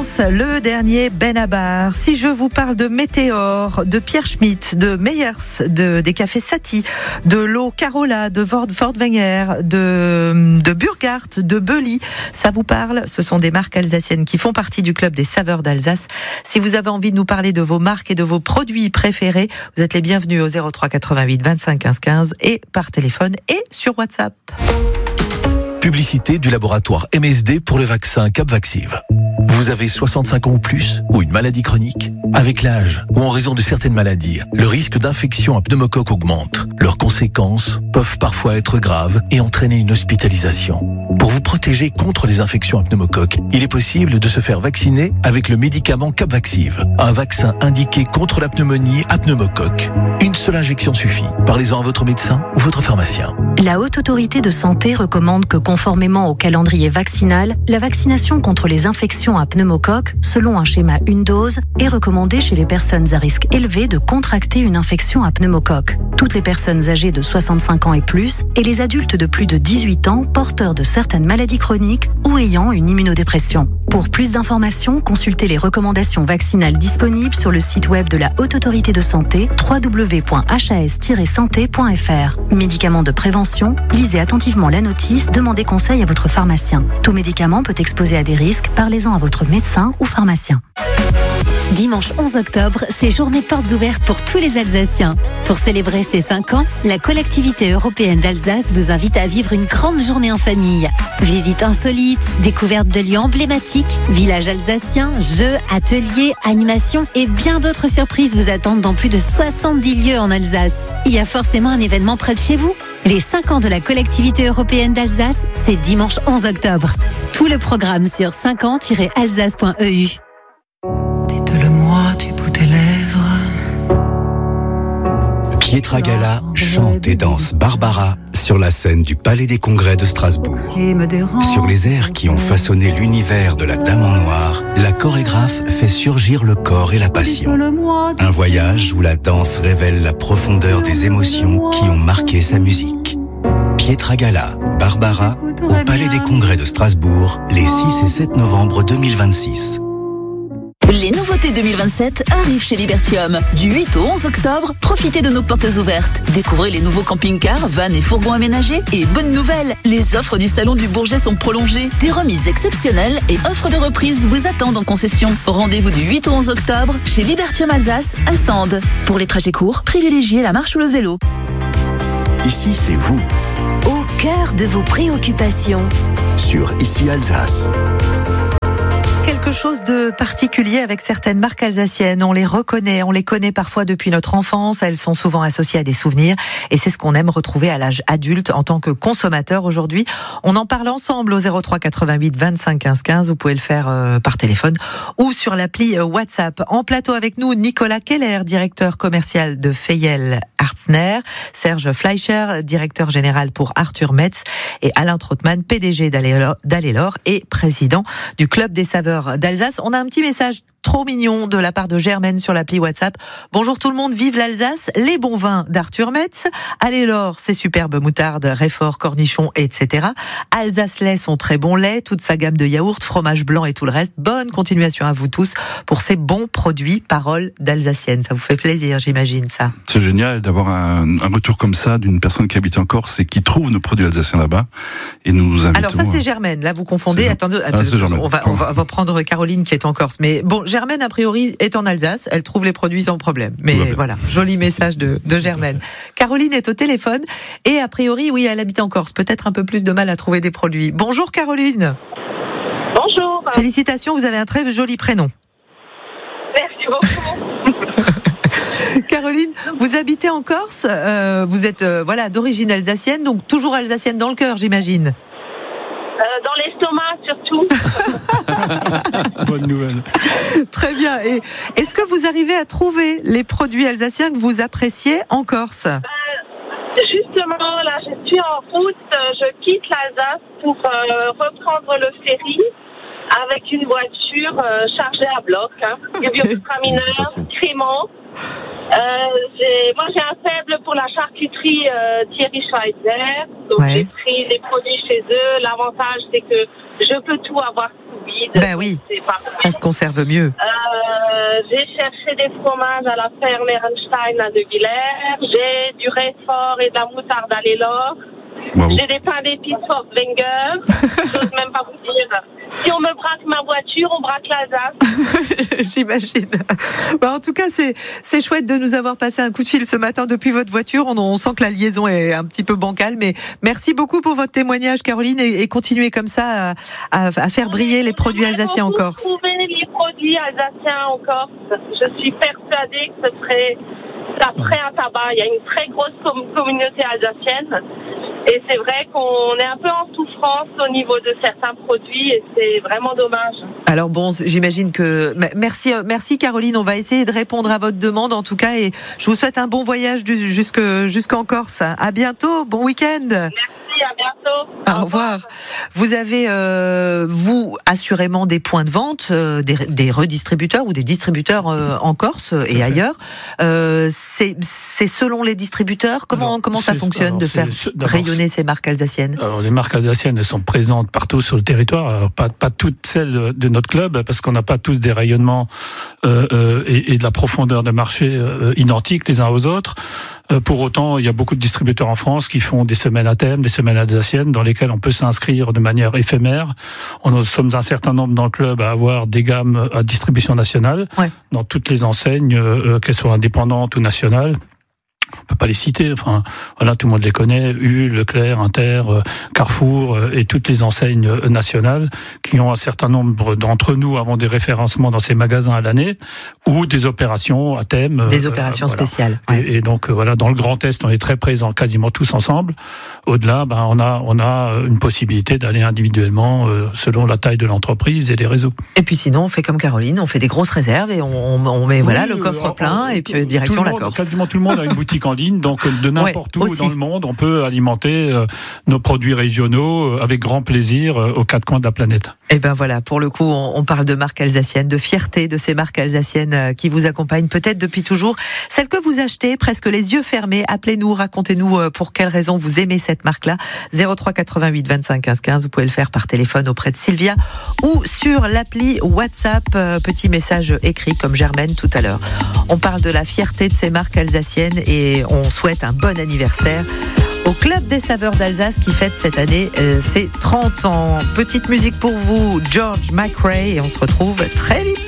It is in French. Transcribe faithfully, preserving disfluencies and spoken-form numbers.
France, le dernier Benabar. Si je vous parle de Météor, de Pierre Schmitt, de Meyers, de, des cafés Satie, de l'eau Carola, de Fordwenger, de, de Burghardt, de Belly, ça vous parle? Ce sont des marques alsaciennes qui font partie du club des saveurs d'Alsace. Si vous avez envie de nous parler de vos marques et de vos produits préférés, vous êtes les bienvenus au zéro trois quatre-vingt-huit vingt-cinq quinze quinze et par téléphone et sur WhatsApp. Publicité du laboratoire M S D pour le vaccin Capvaxive. Vous avez soixante-cinq ans ou plus, ou une maladie chronique? Avec l'âge, ou en raison de certaines maladies, le risque d'infection à pneumocoque augmente. Leurs conséquences peuvent parfois être graves et entraîner une hospitalisation. Pour vous protéger contre les infections à pneumocoque, il est possible de se faire vacciner avec le médicament Capvaxive, un vaccin indiqué contre la pneumonie à pneumocoque. Une seule injection suffit. Parlez-en à votre médecin ou votre pharmacien. La Haute Autorité de Santé recommande que, conformément au calendrier vaccinal, la vaccination contre les infections à pneumocoque, selon un schéma une dose, est recommandée chez les personnes à risque élevé de contracter une infection à pneumocoque. Toutes les personnes âgées de soixante-cinq ans et plus et les adultes de plus de dix-huit ans porteurs de certaines maladies chroniques ou ayant une immunodépression. Pour plus d'informations, consultez les recommandations vaccinales disponibles sur le site web de la Haute Autorité de Santé w w w point h a s tiret santé point f r. Médicaments de prévention, lisez attentivement la notice, demandez conseil à votre pharmacien. Tout médicament peut exposer à des risques, parlez-en à votre médecin ou pharmacien. Dimanche onze octobre, c'est journée portes ouvertes pour tous les Alsaciens. Pour célébrer ses cinq ans, la collectivité européenne d'Alsace vous invite à vivre une grande journée en famille. Visites insolites, découvertes de lieux emblématiques, villages alsaciens, jeux, ateliers, animations et bien d'autres surprises vous attendent dans plus de soixante-dix lieux en Alsace. Il y a forcément un événement près de chez vous. Les cinq ans de la collectivité européenne d'Alsace, c'est dimanche onze octobre. Tout le programme sur cinq ans tiret alsace point e u. Dites-le-moi du bout des lèvres. Pietra Gala chante et danse Barbara sur la scène du Palais des Congrès de Strasbourg. Sur les airs qui ont façonné l'univers de la Dame en Noir, la chorégraphe fait surgir le corps et la passion. Un voyage où la danse révèle la profondeur des émotions qui ont marqué sa musique. Pietra Gala, Barbara, au Palais des Congrès de Strasbourg, les six et sept novembre deux mille vingt-six. Les nouveautés deux mille vingt-sept arrivent chez Libertium. Du huit au onze octobre, profitez de nos portes ouvertes. Découvrez les nouveaux camping-cars, vannes et fourgons aménagés. Et bonne nouvelle, les offres du Salon du Bourget sont prolongées. Des remises exceptionnelles et offres de reprise vous attendent en concession. Rendez-vous du huit au onze octobre chez Libertium Alsace à Sande. Pour les trajets courts, privilégiez la marche ou le vélo. Ici, c'est vous. Au cœur de vos préoccupations. Sur Ici Alsace. Quelque chose de particulier avec certaines marques alsaciennes. On les reconnaît, on les connaît parfois depuis notre enfance. Elles sont souvent associées à des souvenirs et c'est ce qu'on aime retrouver à l'âge adulte en tant que consommateur aujourd'hui. On en parle ensemble au zéro trois quatre-vingt-huit vingt-cinq quinze quinze. Vous pouvez le faire euh, par téléphone ou sur l'appli euh, WhatsApp. En plateau avec nous, Nicolas Keller, directeur commercial de Feyel Hartzner, Serge Fleischer, directeur général pour Arthur Metz et Alain Trottmann, P D G d'Allelor et président du Club des saveurs d'Alsace. On a un petit message trop mignon de la part de Germaine sur l'appli WhatsApp. Bonjour tout le monde, vive l'Alsace, les bons vins d'Arthur Metz, Allelor, ses superbes moutardes, Réfort, cornichons, et cetera. Alsace lait, son très bon lait, toute sa gamme de yaourts, fromage blanc et tout le reste. Bonne continuation à vous tous pour ces bons produits, paroles d'Alsacienne. Ça vous fait plaisir, j'imagine, ça. C'est génial d'avoir un, un retour comme ça d'une personne qui habite en Corse et qui trouve nos produits alsaciens là-bas et nous invitons. Alors ça, c'est Germaine. Là, vous confondez. C'est Attendez, ah, c'est on, va, on, va, on va prendre Caroline qui est en Corse. Mais bon, Germaine, a priori, est en Alsace. Elle trouve les produits sans problème. Mais voilà, joli message de, de Germaine. Caroline est au téléphone et a priori, oui, elle habite en Corse. Peut-être un peu plus de mal à trouver des produits. Bonjour Caroline. Bonjour. Félicitations, vous avez un très joli prénom. Merci beaucoup. Caroline, vous habitez en Corse. Euh, vous êtes euh, voilà d'origine alsacienne, donc toujours alsacienne dans le cœur, j'imagine. Euh, dans l'estomac surtout. Bonne nouvelle. Très bien. Et est-ce que vous arrivez à trouver les produits alsaciens que vous appréciez en Corse ? euh, Justement, là, je suis en route. Je quitte l'Alsace pour euh, reprendre le ferry avec une voiture euh, chargée à bloc. Hein. Bioframineur, Crémant. Euh, j'ai, moi, j'ai un faible pour la charcuterie euh, Thierry Schweizer. Donc, ouais. J'ai pris des produits chez eux. L'avantage, c'est que je peux tout avoir sous vide. Ben oui, ça se conserve mieux. Euh, j'ai cherché des fromages à la ferme Ehrenstein à De Villers. J'ai du Réfort et de la moutarde à l'Élor. Wow. J'ai des pains d'épices Fort Wenger. J'ose même pas vous dire. Si on me braque ma voiture, on braque l'Alsace. J'imagine. Bah, en tout cas, c'est, c'est chouette de nous avoir passé un coup de fil ce matin depuis votre voiture. On, on sent que la liaison est un petit peu bancale, mais merci beaucoup pour votre témoignage, Caroline, et, et continuez comme ça à, à, à faire briller les produits alsaciens en Corse. Trouver les produits alsaciens en Corse. Je suis persuadée que ce serait, ça ferait un tabac. Il y a une très grosse com- communauté alsacienne. Et c'est vrai qu'on est un peu en souffrance au niveau de certains produits et c'est vraiment dommage. Alors bon, j'imagine que... Merci, merci Caroline, on va essayer de répondre à votre demande en tout cas et je vous souhaite un bon voyage jusque, jusqu'en Corse. À bientôt, bon week-end. Merci. À bientôt. Au, Au revoir. revoir. Vous avez, euh, vous, assurément des points de vente, euh, des, des redistributeurs ou des distributeurs euh, en Corse et ailleurs. Euh, c'est, c'est selon les distributeurs. Comment, alors, comment ça fonctionne alors, de faire rayonner ces marques alsaciennes? Alors, les marques alsaciennes, elles sont présentes partout sur le territoire. Alors, pas, pas toutes celles de notre club, parce qu'on n'a pas tous des rayonnements euh, euh, et, et de la profondeur de marché euh, identiques les uns aux autres. Pour autant, il y a beaucoup de distributeurs en France qui font des semaines à thème, des semaines alsaciennes, dans lesquelles on peut s'inscrire de manière éphémère. On sommes un certain nombre dans le club à avoir des gammes à distribution nationale, ouais. dans toutes les enseignes, euh, qu'elles soient indépendantes ou nationales. On peut pas les citer, enfin, voilà, tout le monde les connaît, U, Leclerc, Inter, Carrefour et toutes les enseignes nationales qui ont un certain nombre d'entre nous avons des référencements dans ces magasins à l'année ou des opérations à thème. Des opérations euh, voilà. spéciales. Ouais. Et, et donc, voilà, dans le Grand Est, on est très présents quasiment tous ensemble. Au-delà, ben, on a, on a une possibilité d'aller individuellement euh, selon la taille de l'entreprise et les réseaux. Et puis sinon, on fait comme Caroline, on fait des grosses réserves et on, on met, oui, voilà, le coffre plein on, et puis direction la Corse. Quasiment tout le monde a une boutique en ligne, donc de n'importe ouais, où aussi. dans le monde, on peut alimenter euh, nos produits régionaux euh, avec grand plaisir euh, aux quatre coins de la planète. Et ben voilà, pour le coup, on, on parle de marques alsaciennes, de fierté de ces marques alsaciennes euh, qui vous accompagnent peut-être depuis toujours. Celles que vous achetez, presque les yeux fermés, appelez-nous, racontez-nous euh, pour quelle raison vous aimez cette marque-là. zéro trois quatre-vingt-huit vingt-cinq quinze quinze, vous pouvez le faire par téléphone auprès de Sylvia ou sur l'appli WhatsApp, euh, petit message écrit comme Germaine tout à l'heure. On parle de la fierté de ces marques alsaciennes et on souhaite un bon anniversaire au Club des Saveurs d'Alsace qui fête cette année euh, ses trente ans. Petite musique pour vous, George McRae, et on se retrouve très vite.